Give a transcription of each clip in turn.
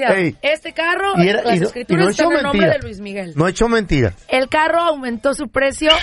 Este carro, las escrituras están en nombre de Luis Miguel. No he hecho mentira. El carro aumentó su precio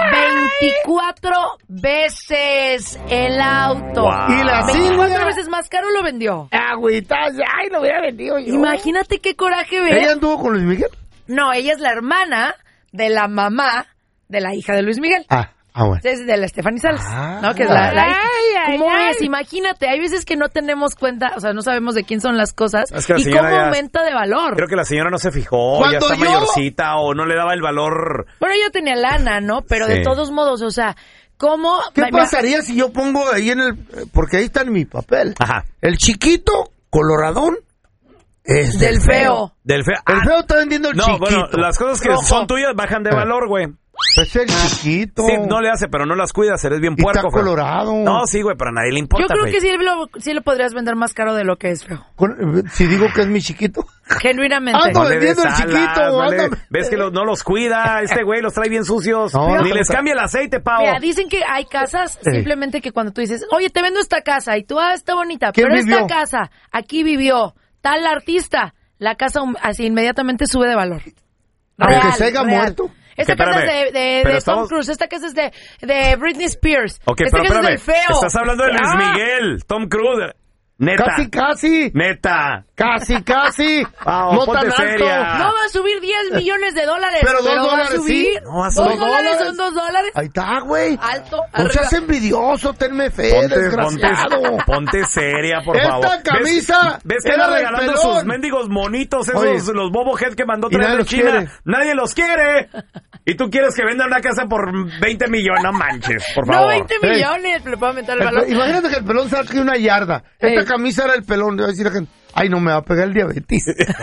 24 veces el auto. Wow. Y la 24 veces más caro lo vendió. Agüitas, ay, lo hubiera vendido yo. Imagínate qué coraje ver. ¿Ella anduvo con Luis Miguel? No, ella es la hermana de la mamá de la hija de Luis Miguel. Bueno. Es de la Stephanie Salas, ¿no? Que es la hija. ¿Cómo es? Imagínate, hay veces que no tenemos cuenta, o sea, no sabemos de quién son las cosas y cómo aumenta de valor. Creo que la señora no se fijó, ya está mayorcita o no le daba el valor. Bueno, ella tenía lana, ¿no? Pero de todos modos, o sea, ¿cómo? ¿Qué pasaría si yo pongo ahí porque ahí está en mi papel? Ajá. El chiquito, coloradón, es del feo. Del feo. El feo está vendiendo el chiquito. No, bueno, las cosas que son tuyas bajan de valor, güey. Es el chiquito. Sí, no le hace, pero no las cuidas, eres bien Y puerco. está colorado. No, sí, güey, pero a nadie le importa. Yo creo que sí lo podrías vender más caro de lo que es feo. Si digo que es mi chiquito. Genuinamente. No vendiendo el chiquito. Ves que no los cuida, este güey los trae bien sucios. Ni les cambia el aceite, pavo. Mira, dicen que hay casas simplemente que cuando tú dices, oye, te vendo esta casa, y tú, está bonita, ¿Quién pero vivió? esta casa, aquí vivió tal artista, la casa así inmediatamente sube de valor. Aunque se haya muerto. Esta casa es de Tom Cruise, esta casa es de Britney Spears. Ok, esta pero casa espérame, es del feo. estás hablando de Luis Miguel, Tom Cruise. Neta. Casi. Neta. Casi. No tan alto. No va a subir 10 millones de dólares. Pero $2 va a subir. sí. No va a subir. $2 son $2. Ahí está, güey. Alto, No seas envidioso, tenme fe, desgraciado. Ponte seria, por favor. Esta camisa ¿Ves que era anda del regalando pelón? sus mendigos monitos, esos, Oye. los Bobo Head que mandó Y nadie traer de los China? quiere. Nadie los quiere. Y tú quieres que venda una casa por 20 millones, no manches, por favor. No, 20 millones, le puedo aumentar el valor. Imagínate que el pelón saque una yarda. Esta camisa era el pelón. Le voy a decir a la gente, ay, no me va a pegar el diabetes.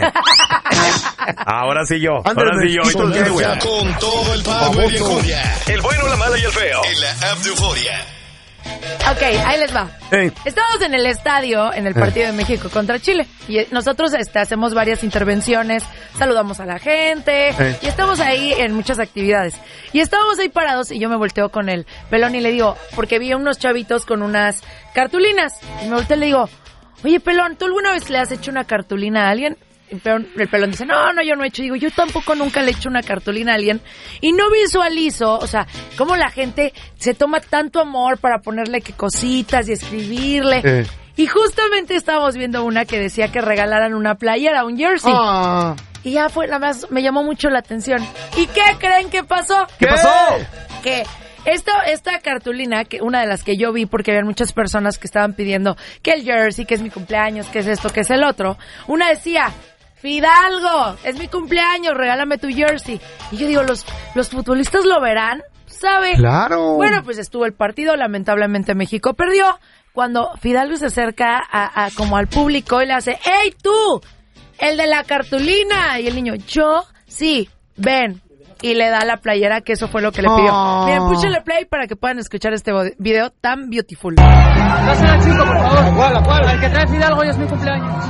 Ahora sí yo. Ándale, Ahora sí yo. chiquito, ¿Y tú qué, güey? Con todo el power y Euforia. El bueno, la mala y el feo. En la app de Euforia. Ok, ahí les va. Estamos en el estadio, en el partido de México contra Chile. Y nosotros hacemos varias intervenciones, saludamos a la gente, y estamos ahí en muchas actividades. Y estábamos ahí parados, y yo me volteo con el pelón y le digo, porque vi a unos chavitos con unas cartulinas. Y me volteo y le digo, oye, pelón, ¿tú alguna vez le has hecho una cartulina a alguien? El pelón dice, no, yo no he hecho. Digo, yo tampoco nunca le he hecho una cartulina a alguien. Y no visualizo, o sea, cómo la gente se toma tanto amor para ponerle que cositas y escribirle. Y justamente estábamos viendo una que decía que regalaran una playera, un jersey. Y ya fue, nada más me llamó mucho la atención. ¿Y qué creen que pasó? ¿Qué pasó? Que esta cartulina, que una de las que yo vi, porque había muchas personas que estaban pidiendo que el jersey, que es mi cumpleaños, que es esto, que es el otro. Una decía, Fidalgo, es mi cumpleaños, regálame tu jersey. Y yo digo, los futbolistas lo verán, ¿sabe? Claro. Bueno, pues estuvo el partido, lamentablemente México perdió. Cuando Fidalgo se acerca a como al público y le hace, ¡Ey, tú! El de la cartulina. Y el niño, ¿yo? Sí, ven. Y le da la playera, que eso fue lo que le pidió. Miren, púchenle play para que puedan escuchar este video tan beautiful. Dásela al chico, por favor. ¿Cuál? Al que trae Fidalgo, hoy es mi cumpleaños.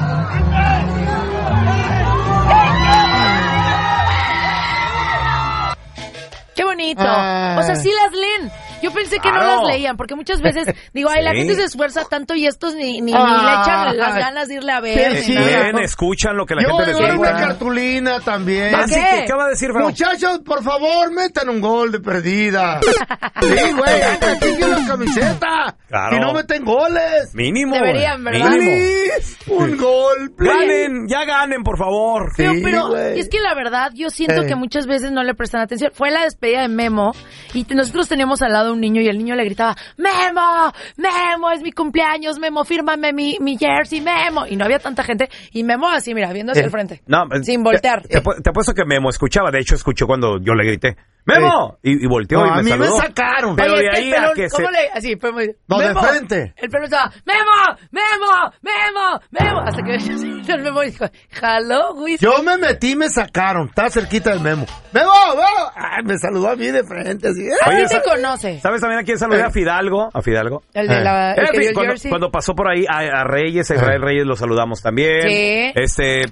¡Qué bonito! O sea, sí las leen. Yo pensé que no las leían, porque muchas veces digo, ay, la gente se esfuerza tanto y estos ni le echan las ganas de irle a ver. Bien, escuchan lo que la gente les Yo cuenta. una cartulina también. ¿Qué va a decir, Feo? Muchachos, por favor, metan un gol de perdida. Sí, güey, aquí la camiseta. Claro. Y no meten goles. Mínimo. Deberían, ¿verdad? Please, un gol, please. Ganen, por favor. Pero güey. es que la verdad, yo siento que muchas veces no le prestan atención. Fue la despedida de Memo y nosotros teníamos al lado un niño y el niño le gritaba, ¡Memo! ¡Memo! Es mi cumpleaños, Memo, fírmame mi jersey, Memo. Y no había tanta gente. Y Memo así, mira, viendo hacia el frente. Sin voltear. Te apuesto que Memo escuchaba. De hecho, escuchó cuando yo le grité, ¡Memo! Y volteó y me a mí saludó. me sacaron. Pero Oye, de es que ahí el pelón, a que ¿cómo se... le...? Así, fue muy... No, ¡Memo! de frente. El pelón estaba, ¡Memo! ¡Memo! ¡Memo! ¡Memo! Hasta que el Memo dijo, ¡Jaló, güey! Yo me metí, me sacaron. Estaba cerquita del Memo. ¡Memo! ¡Memo! Ay, me saludó a mí de frente, así. Oye, te conoce. ¿Sabes también a quién saludé? A Fidalgo. A Fidalgo. El de la... El que dio el jersey. Cuando pasó por ahí a Reyes, a Israel Reyes lo saludamos también. Sí.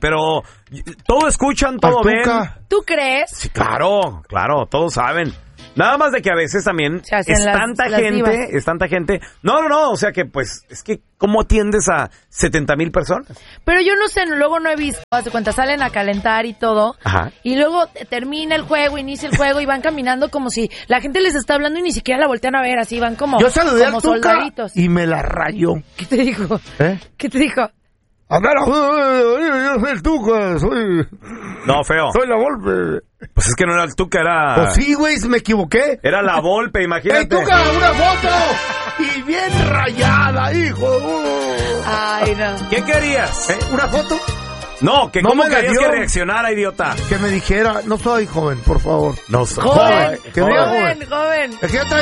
Pero todo escuchan, todo ven. ¿Tú crees? Sí, claro, todos saben. Nada más de que a veces también es tanta gente. No, o sea que pues, es que ¿cómo atiendes a 70,000 personas? Pero yo no sé, luego no he visto, haz de cuenta, salen a calentar y todo. Ajá. Y luego termina el juego, inicia el juego y van caminando como si la gente les está hablando y ni siquiera la voltean a ver, así van como, yo saludé como al Tuca soldaditos. Y me la rayó. ¿Qué te dijo? ¿Qué te dijo? A ver, yo soy el Tuca, No, feo. Soy la Volpe. Pues es que no era el Tuca, era... Pues sí, güey, me equivoqué. Era la Volpe, imagínate. ¡Ey, Tuca, una foto! Y bien rayada, hijo. Ay, no. ¿Qué querías? ¿Una foto? No, que no cómo me querías que reaccionara, idiota. Que me dijera, no soy joven, por favor. No soy joven. Que diga joven. Joven. Es que ya trae